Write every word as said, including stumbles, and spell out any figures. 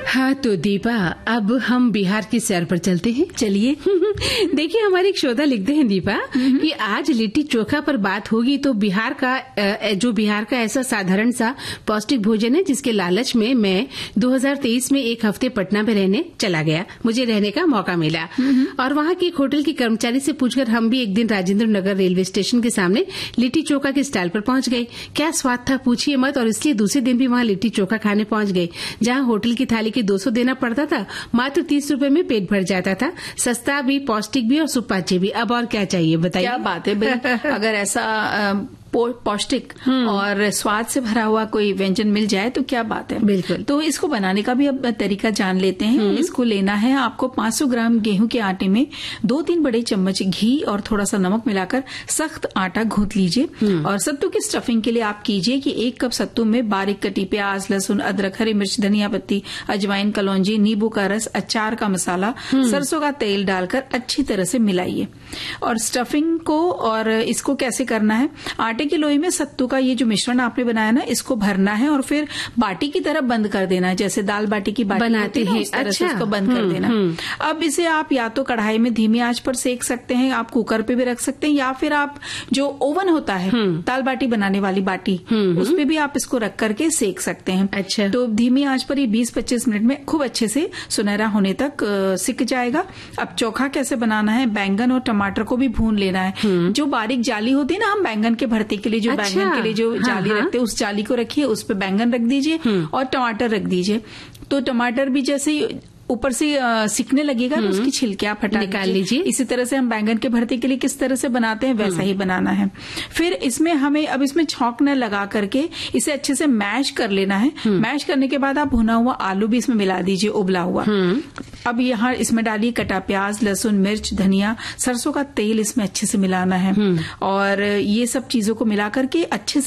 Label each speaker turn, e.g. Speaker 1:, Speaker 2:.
Speaker 1: हाँ तो दीपा, अब हम बिहार की सैर पर चलते हैं।
Speaker 2: चलिए।
Speaker 1: देखिए, हमारे एक श्रोता लिखते हैं दीपा कि आज लिट्टी चोखा पर बात होगी तो बिहार का जो बिहार का ऐसा साधारण सा पौष्टिक भोजन है जिसके लालच में मैं दो हज़ार तेईस में एक हफ्ते पटना में रहने चला गया। मुझे रहने का मौका मिला और वहाँ की एक होटल की कर्मचारी से पूछकर हम भी एक दिन राजेंद्र नगर रेलवे स्टेशन के सामने लिट्टी चोखा के स्टॉल पर पहुंच गए। क्या स्वाद था पूछिए मत, और इसलिए दूसरे दिन भी वहाँ लिट्टी चोखा खाने पहुंच गए। जहाँ होटल की थाली के दो सौ देना पड़ता था, मात्र तीस रुपए में पेट भर जाता था। सस्ता भी, पौष्टिक भी और सुपाच्य भी। अब और क्या चाहिए बताइए।
Speaker 2: क्या बात है। अगर ऐसा पौष्टिक और स्वाद से भरा हुआ कोई व्यंजन मिल जाए तो क्या बात है।
Speaker 1: बिल्कुल।
Speaker 2: तो इसको बनाने का भी अब तरीका जान लेते हैं। इसको लेना है आपको पाँच सौ ग्राम गेहूं के आटे में दो तीन बड़े चम्मच घी और थोड़ा सा नमक मिलाकर सख्त आटा गूंथ लीजिए। और सत्तू की स्टफिंग के लिए आप कीजिए कि एक कप सत्तू में बारीक कटी प्याज, लहसुन, अदरक, हरी मिर्च, धनिया पत्ती, अजवाइन, कलौंजी, नींबू का रस, अचार का मसाला, सरसों का तेल डालकर अच्छी तरह से मिलाइए। और स्टफिंग को और इसको कैसे करना है, आटे की लोई में सत्तू का ये जो मिश्रण आपने बनाया ना, इसको भरना है और फिर बाटी की तरह बंद कर देना है। जैसे दाल बाटी की बाटी बनाते हैं उस तरह अच्छा। से इसको बंद कर देना। अब इसे आप या तो कढ़ाई में धीमी आंच पर सेक सकते हैं, आप कुकर पे भी रख सकते हैं, या फिर आप जो ओवन होता है दाल बाटी बनाने वाली बाटी, उस पे भी आप इसको रख करके सेक सकते हैं।
Speaker 1: अच्छा।
Speaker 2: तो धीमी आंच पर ये बीस पच्चीस मिनट में खूब अच्छे से सुनहरा होने तक सिक जाएगा। अब चोखा कैसे बनाना है, बैंगन और टमाटर को भी भून लेना है। जो बारीक जाली होती है ना, हम बैंगन के भरते के लिए जो अच्छा, बैंगन के लिए जो हाँ, जाली हाँ, रखते हैं, उस जाली को रखिए, उस पे बैंगन रख दीजिए और टमाटर रख दीजिए। तो टमाटर भी जैसे ऊपर से सिकने लगेगा तो उसकी छिलके आप हटा
Speaker 1: निकाल लीजिए।
Speaker 2: इसी तरह से हम बैंगन के भरते के लिए किस तरह से बनाते हैं वैसा ही बनाना है। फिर इसमें हमें अब इसमें छौंक न लगा करके इसे अच्छे से मैश कर लेना है। मैश करने के बाद आप भुना हुआ आलू भी इसमें मिला दीजिए, उबला हुआ। अब यहाँ इसमें डालिए कटा प्याज, लहसुन, मिर्च, धनिया, सरसों का तेल इसमें अच्छे से मिलाना है। और ये सब चीजों को मिला करके अच्छे से